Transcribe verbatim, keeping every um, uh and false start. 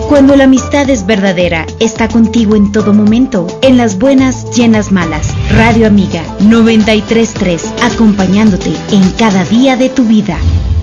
Cuando la amistad es verdadera, está contigo en todo momento, en las buenas y en las malas. Radio Amiga noventa y tres punto tres, acompañándote en cada día de tu vida.